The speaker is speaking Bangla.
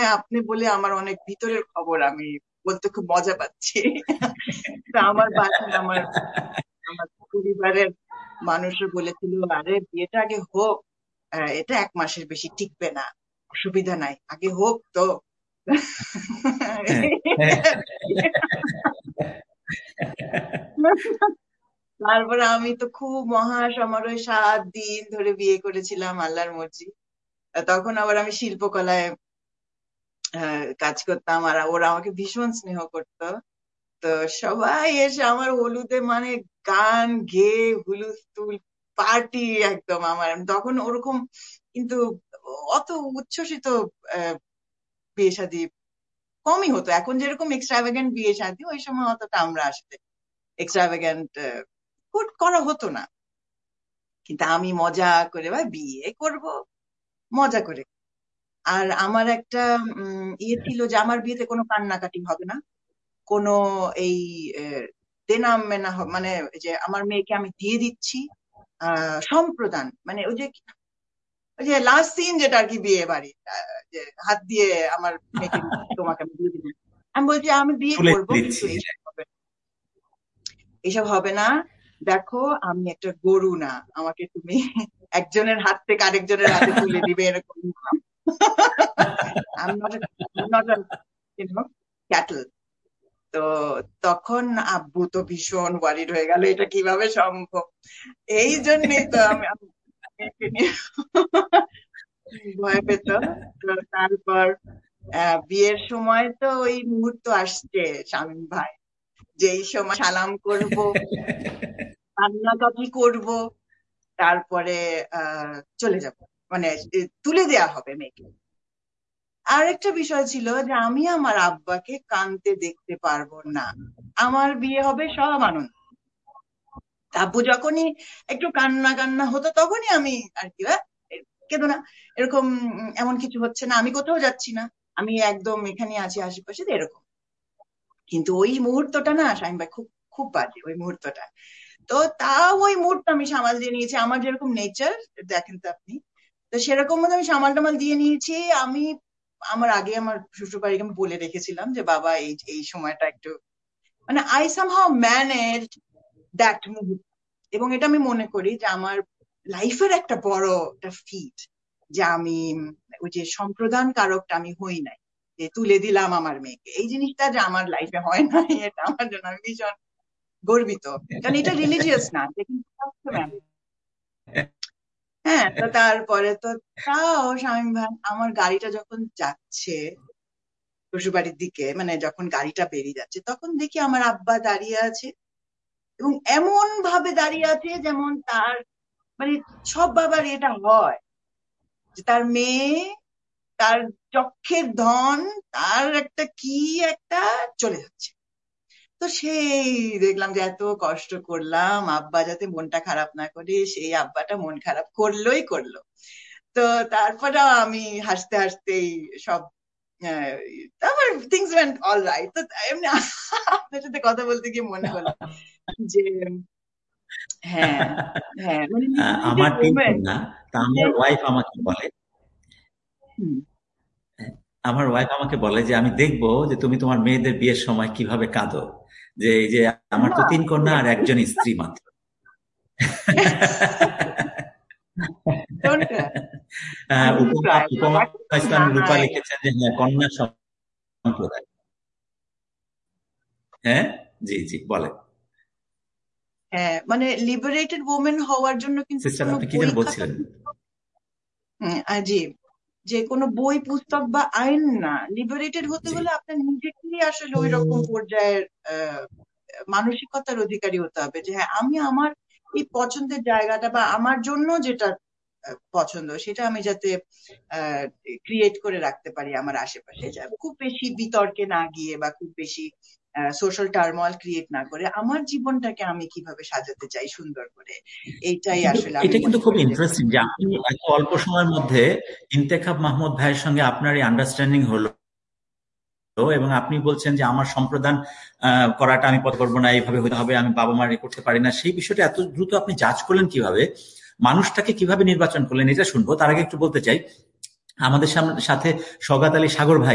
আপনি বলে আমার অনেক ভিতরের খবর আমি বলতে খুব মজা পাচ্ছি। তা আমার বাসায় আমার আমার পরিবারের মানুষও বলেছিল, আরে বিয়েটা আগে হোক, এটা 1 মাসের বেশি টিকবে না, অসুবিধা নাই, আগে হোক তো। তারপরে আমি তো খুব মহা সমারোহে 7 দিন ধরে বিয়ে করেছিলাম, আল্লাহর মর্জি। তখন আবার আমি শিল্পকলায় কাজ করতাম, আর ওরা আমাকে ভীষণ স্নেহ করতো। তো সবাই এসে আমার হলুদে মানে গান গেয়ে হুলুস্থুল পার্টি একদম। আমার তখন ওরকম কিন্তু অত উচ্ছ্বসিত আহ, বিয়ে শাদী কমই হতো। এখন যেরকম এক্সট্রাভ্যাগেন্ট বিয়ে শাদী, ওই সময় অতটা আমরা আসলে এক্সট্রাভ্যাগেন্ট করা হতো না। কিন্তু আমি মজা করে বা বিয়ে করব মজা করে। আর আমার একটা ইয়ে ছিল যে আমার বিয়েতে কোনো কান্নাকাটি হবে না, কোনো এই দেনা মেনা মানে যে আমার মেয়েকে আমি দিয়ে দিচ্ছি, সম্প্রদান মানে ওই যে লাস্ট সিন যেটা আর কি বিয়ে বাড়ি, যে হাত দিয়ে আমার মেয়েকে তোমাকে আমি দিয়ে দিলাম, আমি বলছি আমি বিয়ে তুলে করবো কিন্তু দিচ্ছি। এইসব হবে না। দেখো আমি একটা গরু না, আমাকে তুমি একজনের হাত থেকে আরেকজনের হাতে তুলে দিবে এরকম। I'm not a, I'm not a, cattle. তো তখন আব্বু তো ভীষণ ওয়ারিড হয়ে গেল, এটা কিভাবে সম্ভব। এই জন্যই তো আমি মেয়েকে নিয়ে ভয় পেত। তো তারপর বিয়ের সময় তো ওই মুহূর্ত আসছে শামীম ভাই, যেই সময় সালাম করব, কান্নাকাটি করব, তারপরে চলে যাব, মানে তুলে দেয়া হবে মেয়েকে। আরেকটা বিষয় ছিল যে আমি আমার আব্বাকে কাঁদতে দেখতে পারবো না। আমার বিয়ে হবে সব আনন্দ, আব্বু যখনই একটু কান্না কান্না হতো তখনই আমি আর কি কেঁদো না, এরকম এমন কিছু হচ্ছে না, আমি কোথাও যাচ্ছি না, আমি একদম এখানে আছি আশেপাশে, এরকম। কিন্তু ওই মুহূর্তটা না শামীম ভাই খুব খুব বাজে ওই মুহূর্তটা। তো তাও ওই মুহূর্ত আমি সামাল দিয়ে নিয়েছি, আমার যেরকম নেচার দেখেন তো আপনি, তো সেরকম মতো আমি সামাল টামাল দিয়ে নিয়েছি। আমি আমার আগে আমার শ্বশুর বাড়িকে আমি বলে রেখেছিলাম যে বাবা এই এই সময়টা একটু মানে আই সামহাউ ম্যানেজ দ্যাট মুহূর্ত। এবং এটা আমি মনে করি যে আমার লাইফের একটা বড় একটা ফিট, যে আমি ওই যে সম্প্রদান কারকটা আমি হই নাই, যে তুলে দিলাম আমার মেয়েকে, এই জিনিসটা যে আমার লাইফে হয় নাই, এটা আমার জন্য আমি ভীষণ গর্বিত। কারণ এটা রিলিজিয়াস না, এটা কিন্তু হ্যাঁ। তো তারপরে তো তাও শামীম ভাই আমার গাড়িটা যখন যাচ্ছে শ্বশুরবাড়ির দিকে, মানে যখন গাড়িটা বেরিয়ে যাচ্ছে, তখন দেখি আমার আব্বা দাঁড়িয়ে আছে, এবং এমন ভাবে দাঁড়িয়ে আছে যেমন তার মানে সব বাবার এটা হয় যে তার মেয়ে, তার চক্ষের ধন, তার একটা কি একটা চলে যাচ্ছে। তো সেই দেখলাম যে এত কষ্ট করলাম আব্বা যাতে মনটা খারাপ না করে, সেই আব্বাটা মন খারাপ করলোই করলো। তো তারপরে আমি হাসতে হাসতেই সব আহ, তারপর থিংস ওয়েন্ট অল রাইট। তো এমনি আপনার সাথে কথা বলতে গিয়ে মনে হলো যে হ্যাঁ, হ্যাঁ, মানে আমার liberated 3 women কন্যা। তা যে হুম, আমার ওয়াইফ আমাকে বলে যে আমি দেখবো যে তুমি তোমার মেয়েদের বিয়ের সময় কিভাবে কাঁদো, যে এই যে আমার তো না, 3 কন্যা আর একজন স্ত্রী মাত্র। don't don't উপমা cry. উপমা এখন তো ইসলাম রূপা নাই। লিখেছেন যে হ্যাঁ, কন্যা সম্প্রদায়। হ্যাঁ, জি জি, বলে। হ্যাঁ, মানে লিবারেটেড ওমেন হওয়ার জন্য কিন্তু সিস্টার, কোনো আপনি কি যেন বই খাতা বলছিলেন? জি, যে কোনো বই পুস্তক বা আইন না, লিবারেটেড হতে জি। হলে আপনার নিজেকেই আসলে ওই রকম পর্যায়ের আহ, মানসিকতার অধিকারী হতে হবে যে হ্যাঁ আমি আমার এই পছন্দের জায়গাটা বা আমার জন্য যেটা পছন্দ সেটা আমি যাতে ক্রিয়েট করে রাখতে পারি আমার আশেপাশে, যা খুব বেশি বিতর্কে না গিয়ে বা খুব বেশি সোশ্যাল টার্মোইল ক্রিয়েট না করে আমার জীবনটাকে আমি কিভাবে সাজাতে চাই সুন্দর করে, এইটাই কিন্তু আসলে আমি এটা কিন্তু মনে খুব করি যে ইন্টারেস্টিং যে আপনি এত অল্প সময়ের মধ্যে ইন্তেখাব মাহমুদ ভাইয়ের সঙ্গে আপনার এই আন্ডারস্ট্যান্ডিং হলো, এবং আপনি বলছেন যে আমার সম্প্রদান করাটা আমি পছন্দ করবো না, এইভাবে হতে হবে, আমি বাবা মার করতে পারি না। সেই বিষয়টা এত দ্রুত আপনি জাজ করলেন কিভাবে, মানুষটাকে কিভাবে নির্বাচন করলেন, এটা শুনবো। তার আগে একটু বলতে চাই, আমাদের সাথে সওগাত আলী সাগর ভাই